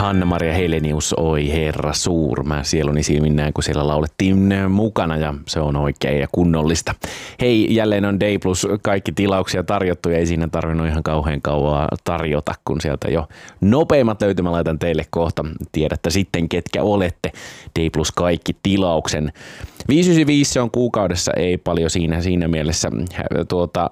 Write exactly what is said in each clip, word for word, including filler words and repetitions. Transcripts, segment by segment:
Hanna-Maria Helenius, oi herra suur. Mä sieluni silmin näin, kun siellä laulettiin mukana ja se on oikein ja kunnollista. Hei, jälleen on Day Plus kaikki tilauksia tarjottu ja ei siinä tarvinnut ihan kauhean kauaa tarjota, kun sieltä jo nopeimmat löytymä laitan teille kohta. Tiedätte sitten, ketkä olette. Day Plus kaikki tilauksen. viisi yhdeksänkymmentäviisi se on kuukaudessa, ei paljon siinä, siinä mielessä tuota...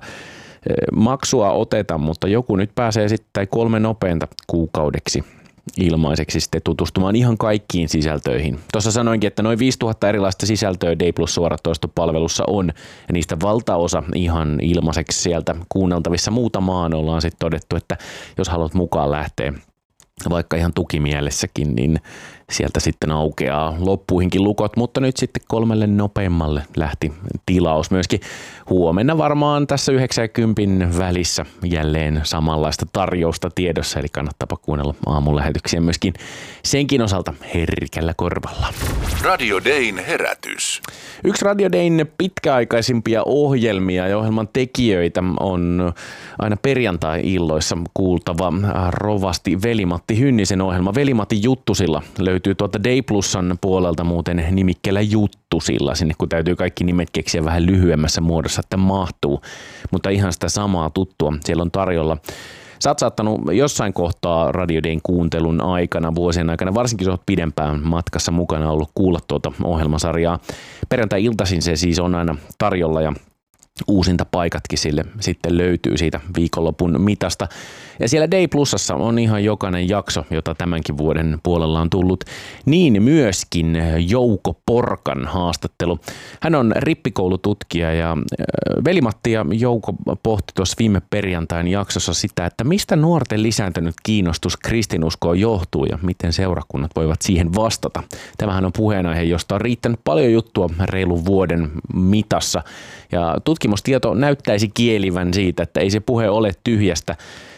Maksua otetaan, mutta joku nyt pääsee sitten kolme nopeinta kuukaudeksi ilmaiseksi sitten tutustumaan ihan kaikkiin sisältöihin. Tuossa sanoinkin, että noin viisituhatta erilaista sisältöä Day Plus suoratoistopalvelussa on, ja niistä valtaosa ihan ilmaiseksi sieltä kuunneltavissa. Muutamaan ollaan sitten todettu, että jos haluat mukaan lähteä, vaikka ihan tukimielessäkin, niin sieltä sitten aukeaa loppuihinkin lukot, mutta nyt sitten kolmelle nopeimmalle lähti tilaus myöskin. Huomenna varmaan tässä yhdeksänkymmentä välissä jälleen samanlaista tarjousta tiedossa, eli kannattaapa kuunnella aamulähetyksiä myöskin senkin osalta herkällä korvalla. Radio Dayn herätys. Yksi Radio Dayn pitkäaikaisimpia ohjelmia ja ohjelman tekijöitä on aina perjantai-illoissa kuultava rovasti Veli-Matti Hynnisen ohjelma Veli-Matti Juttusilla. Löytyy tuolta Day Plusan puolelta muuten nimikkeellä Juttusilla. Sinne kun täytyy kaikki nimet keksiä vähän lyhyemmässä muodossa, että mahtuu. Mutta ihan sitä samaa tuttua siellä on tarjolla. Sä oot saattanut jossain kohtaa Radio Dayn kuuntelun aikana, vuosien aikana, varsinkin sä oot pidempään matkassa mukana ollut kuulla tuota ohjelmasarjaa. Perjantai-iltaisin se siis on aina tarjolla ja uusinta paikatkin sille sitten löytyy siitä viikonlopun mitasta. Ja siellä Day Plusassa on ihan jokainen jakso, jota tämänkin vuoden puolella on tullut. Niin myöskin Jouko Porkan haastattelu. Hän on rippikoulututkija ja Veli-Matti ja Jouko pohti tuossa viime perjantain jaksossa sitä, että mistä nuorten lisääntynyt kiinnostus kristinuskoon johtuu ja miten seurakunnat voivat siihen vastata. Tämähän on puheenaihe, josta on riittänyt paljon juttua reilun vuoden mitassa. Ja tutkimustieto näyttäisi kielivän siitä, että ei se puhe ole tyhjästä.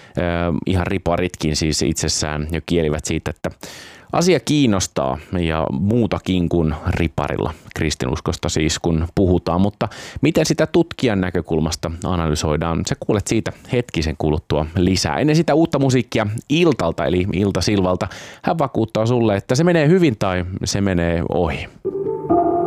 Ihan riparitkin siis itsessään jo kielivät siitä, että asia kiinnostaa ja muutakin kuin riparilla kristinuskosta siis kun puhutaan, mutta miten sitä tutkijan näkökulmasta analysoidaan, sä kuulet siitä hetkisen kuluttua lisää. Ennen sitä uutta musiikkia Iltalta eli Ilta Silvalta, hän vakuuttaa sulle, että se menee hyvin tai se menee ohi.